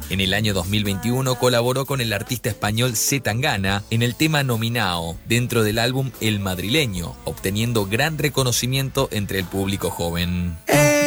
En el año 2021 colaboró con el artista español C. Tangana en el tema Nominao, dentro del álbum El Madrileño, obteniendo gran reconocimiento entre el público joven.